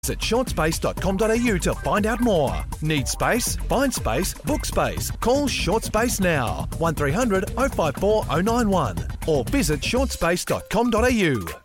Visit shortspace.com.au to find out more. Need space? Find space, book space. Call Short Space now, 1300 054 091 or visit shortspace.com.au.